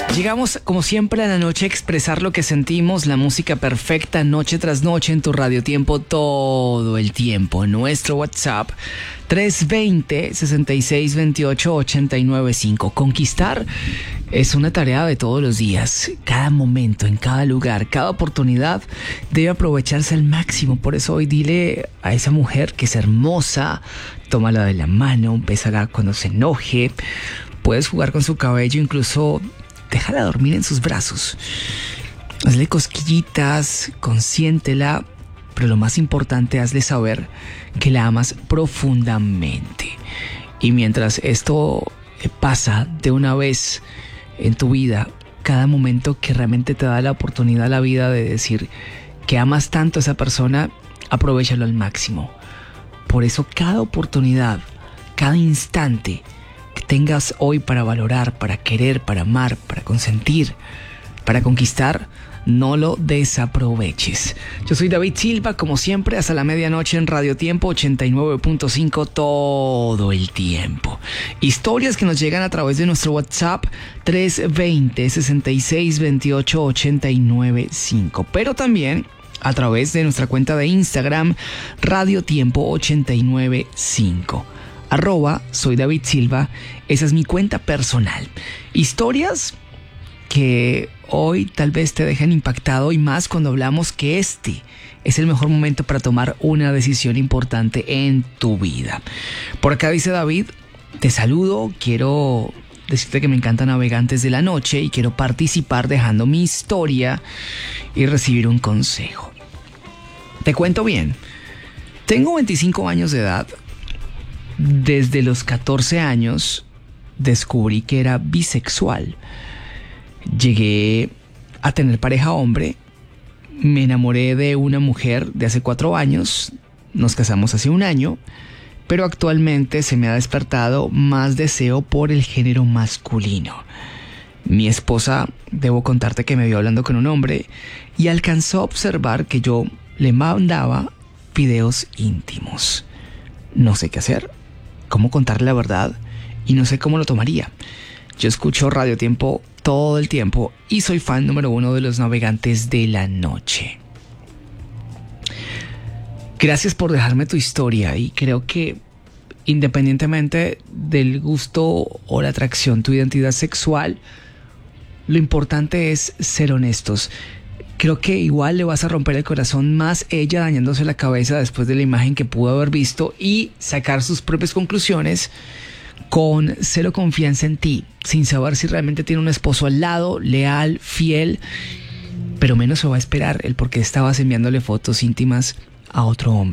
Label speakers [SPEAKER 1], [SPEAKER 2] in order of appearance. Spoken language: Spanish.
[SPEAKER 1] Llegamos como siempre a la noche a expresar lo que sentimos, la música perfecta noche tras noche en tu Radio Tiempo todo el tiempo. Nuestro WhatsApp 320-6628-895. Conquistar es una tarea de todos los días. Cada momento, en cada lugar, cada oportunidad debe aprovecharse al máximo. Por eso hoy dile a esa mujer que es hermosa, tómala de la mano, bésala cuando se enoje. Puedes jugar con su cabello, incluso déjala dormir en sus brazos. Hazle cosquillitas, consiéntela, pero lo más importante, hazle saber que la amas profundamente. Y mientras esto pasa de una vez en tu vida, cada momento que realmente te da la oportunidad a la vida de decir que amas tanto a esa persona, aprovéchalo al máximo. Por eso cada oportunidad, cada instante que tengas hoy para valorar, para querer, para amar, para consentir, para conquistar, no lo desaproveches. Yo soy David Silva, como siempre, hasta la medianoche en Radio Tiempo 89.5 todo el tiempo. Historias que nos llegan a través de nuestro WhatsApp 320-6628-895, pero también a través de nuestra cuenta de Instagram Radio Tiempo 895. @soy David Silva, esa es mi cuenta personal. Historias que hoy tal vez te dejen impactado, y más cuando hablamos que este es el mejor momento para tomar una decisión importante en tu vida. Por acá dice David, te saludo, quiero decirte que me encanta Navegantes de la Noche y quiero participar dejando mi historia y recibir un consejo. Te cuento bien, tengo 25 años de edad. Desde los 14 años descubrí que era bisexual. Llegué a tener pareja hombre, me enamoré de una mujer de hace 4 años, nos casamos hace 1 año, pero actualmente se me ha despertado más deseo por el género masculino. Mi esposa, debo contarte que me vio hablando con un hombre y alcanzó a observar que yo le mandaba videos íntimos. No sé qué hacer, cómo contarle la verdad y no sé cómo lo tomaría. Yo escucho Radio Tiempo todo el tiempo y soy fan número 1 de los Navegantes de la Noche. Gracias por dejarme tu historia, y creo que independientemente del gusto o la atracción, tu identidad sexual, lo importante es ser honestos. Creo que igual le vas a romper el corazón más ella dañándose la cabeza después de la imagen que pudo haber visto y sacar sus propias conclusiones con cero confianza en ti, sin saber si realmente tiene un esposo al lado, leal, fiel, pero menos se va a esperar el por qué estabas enviándole fotos íntimas a otro hombre.